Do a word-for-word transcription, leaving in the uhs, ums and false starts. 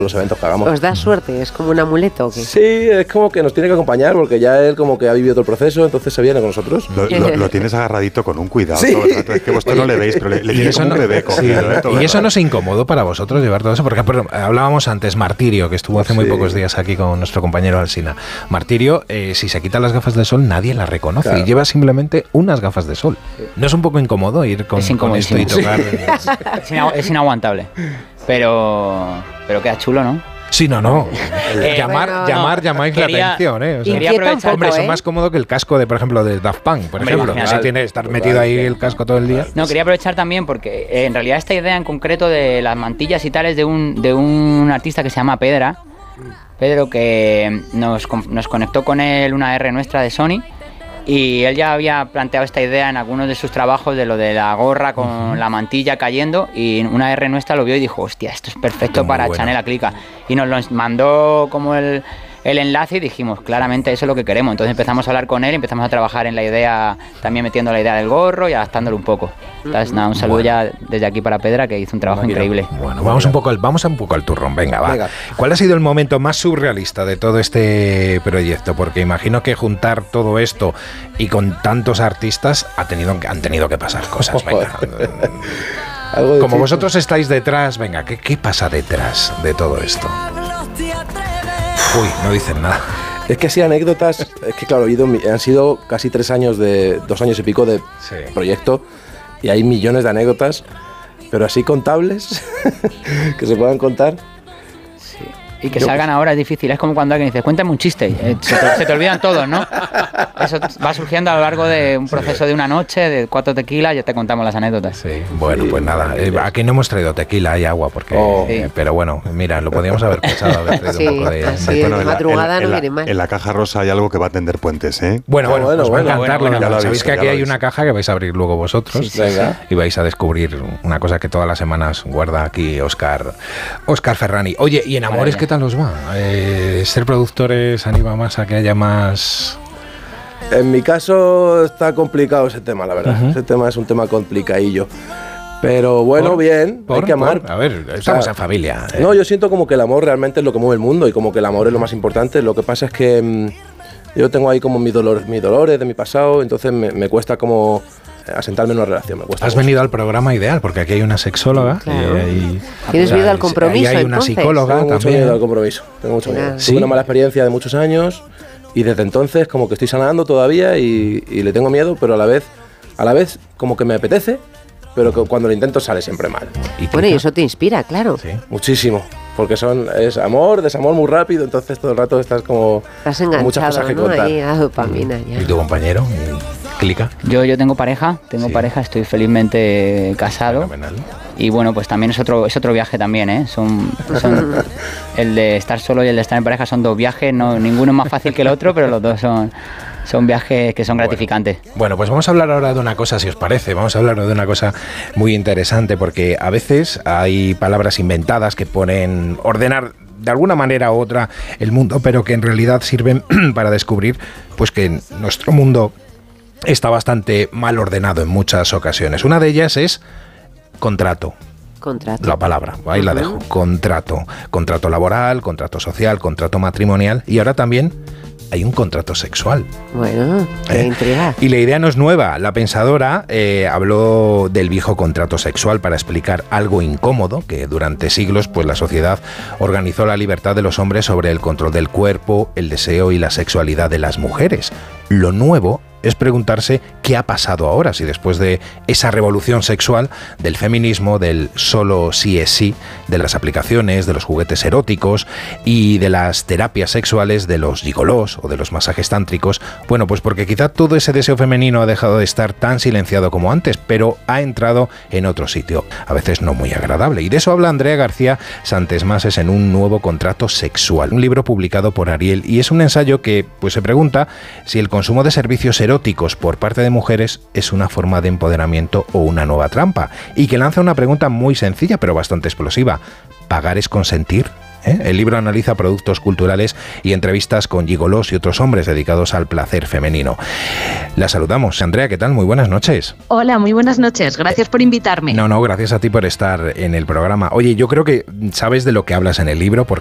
los eventos que hagamos. ¿Os da suerte? ¿Es como un amuleto o qué? Sí, es como que nos tiene que acompañar porque ya él como que ha vivido todo el proceso, entonces se viene con nosotros. Lo, lo, lo tienes agarradito con un cuidado. Sí. Todo el rato. Es que vosotros no le veis, pero le, le tiene como no, un bebé cogido. Sí. ¿eh? Todo ¿Y eso no es incómodo para vosotros llevar todo eso? Porque por ejemplo, hablábamos antes, Martirio, que estuvo hace muy sí. pocos días aquí con nuestro compañero Alsina. Martirio, eh, si se quita las gafas de sol, nadie las reconoce claro. y lleva simplemente unas gafas de sol. ¿No es un poco incómodo ir con, con esto y tocar? Es, ina- es inaguantable, pero, pero queda chulo, ¿no? Sí, no, no. Eh, llamar, bueno, llamar, no. llamáis Quería, la atención, ¿eh? O sea, quería aprovechar, hombre, ¿eh? eso es más cómodo que el casco de, por ejemplo, de Daft Punk, por hombre, ejemplo. Así tiene que estar metido ahí el casco todo el día. No, quería aprovechar también porque eh, en realidad esta idea en concreto de las mantillas y tales de un, de un artista que se llama Pedra, Pedro, que nos, nos conectó con él una R nuestra de Sony. Y él ya había planteado esta idea en algunos de sus trabajos de lo de la gorra con uh-huh. la mantilla cayendo, y una R nuestra lo vio y dijo, hostia, esto es perfecto para bueno. Chanel Aclica, y nos lo mandó como el, el enlace y dijimos, claramente eso es lo que queremos. Entonces empezamos a hablar con él, empezamos a trabajar en la idea, también metiendo la idea del gorro y adaptándolo un poco. Entonces nada, un saludo bueno. ya desde aquí para Pedra, que hizo un trabajo Mira, increíble. Bueno, vamos un poco al, vamos un poco al turrón, venga, va. Venga. ¿Cuál ha sido el momento más surrealista de todo este proyecto? Porque imagino que juntar todo esto y con tantos artistas ha tenido, han tenido que pasar cosas, venga. Como vosotros estáis detrás, venga, ¿qué, qué pasa detrás de todo esto? Uy, no dicen nada. Es que así anécdotas, es que claro, han sido casi tres años, de dos años y pico de sí. proyecto, y hay millones de anécdotas, pero así contables, que se puedan contar. Sí. Y que Yo, salgan ahora es difícil, es como cuando alguien dice, cuéntame un chiste, eh, se, te, se te olvidan todos, ¿no? Eso va surgiendo a lo largo de un proceso sí. de una noche, de cuatro tequilas, ya te contamos las anécdotas. Sí, bueno, sí, pues nada, eh, aquí no hemos traído tequila y agua, porque oh. eh, sí. pero bueno, mira, lo podíamos haber pensado, haber traído sí, un poco de... Sí, bueno, de madrugada en, en, no viene mal. En la caja rosa hay algo que va a tender puentes, ¿eh? Bueno, bueno, bueno, pues bueno, va a encantar, bueno, bueno, bueno, sabéis que aquí hay una caja que vais a abrir luego vosotros, sí, sí, y vais a descubrir una cosa que todas las semanas guarda aquí Óscar Óscar Ferrani. Oye, ¿y en Amores qué tal os va? Eh, ¿Ser productores anima más a que haya más...? En mi caso está complicado ese tema, la verdad. Uh-huh. Ese tema es un tema complicadillo. Pero bueno, ¿Por? bien, ¿Por? hay que amar. ¿Por? A ver, estamos o sea, en familia. Eh. No, yo siento como que el amor realmente es lo que mueve el mundo y como que el amor es lo más importante. Lo que pasa es que mmm, yo tengo ahí como mis dolores, mis dolores de mi pasado, entonces me, me cuesta como asentarme en una relación. Me cuesta Has mucho. venido al programa ideal, porque aquí hay una sexóloga. Claro. Y, y, ¿Tienes o sea, miedo al compromiso? Y hay una entonces? psicóloga tengo también. Mucho miedo al compromiso. Tengo mucho miedo. ¿Sí? Tuve una mala experiencia de muchos años y desde entonces como que estoy sanando todavía y, y le tengo miedo, pero a la vez, a la vez como que me apetece, pero que cuando lo intento sale siempre mal. ¿Y bueno, y eso te inspira, claro. Sí. Muchísimo, porque son es amor, desamor muy rápido, entonces todo el rato estás como estás enganchado, muchas cosas que ¿no? contar. Ahí a dopamina, ya. ¿Y tu compañero? ¿Clica? Yo, yo tengo pareja, tengo sí. pareja, estoy felizmente casado. Fenomenal. Y bueno, pues también es otro, es otro viaje también, ¿eh? Son, son el de estar solo y el de estar en pareja son dos viajes, no, ninguno es más fácil que el otro, pero los dos son, son viajes que son gratificantes. Bueno, bueno, pues vamos a hablar ahora de una cosa, si os parece, vamos a hablar de una cosa muy interesante, porque a veces hay palabras inventadas que ponen ordenar de alguna manera u otra el mundo, pero que en realidad sirven para descubrir pues que nuestro mundo está bastante mal ordenado en muchas ocasiones. Una de ellas es contrato. Contrato. La palabra, ahí uh-huh. la dejo. Contrato. Contrato laboral, contrato social, contrato matrimonial y ahora también hay un contrato sexual. Bueno, qué ¿Eh? intriga. Y la idea no es nueva. La pensadora eh, habló del viejo contrato sexual para explicar algo incómodo, que durante siglos pues la sociedad organizó la libertad de los hombres sobre el control del cuerpo, el deseo y la sexualidad de las mujeres. Lo nuevo es preguntarse qué ha pasado ahora, si después de esa revolución sexual, del feminismo, del solo sí es sí, de las aplicaciones, de los juguetes eróticos y de las terapias sexuales, de los gigolós o de los masajes tántricos, bueno, pues porque quizá todo ese deseo femenino ha dejado de estar tan silenciado como antes, pero ha entrado en otro sitio, a veces no muy agradable. Y de eso habla Andrea García Santesmases en Un nuevo contrato sexual, un libro publicado por Ariel, y es un ensayo que pues se pregunta si el consumo de servicios eróticos eróticos por parte de mujeres es una forma de empoderamiento o una nueva trampa, y que lanza una pregunta muy sencilla pero bastante explosiva. ¿Pagar es consentir? ¿eh? El libro analiza productos culturales y entrevistas con gigolos y otros hombres dedicados al placer femenino. La saludamos. Andrea, ¿qué tal? Muy buenas noches. Hola, muy buenas noches. Gracias por invitarme. No, no, gracias a ti por estar en el programa. Oye, yo creo que sabes de lo que hablas en el libro, porque